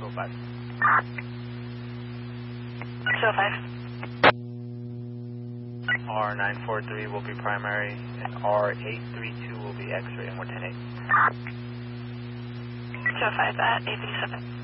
205. 205. R943 will be primary, and R832 will be X-ray, and we're 10-8. 205 at 837.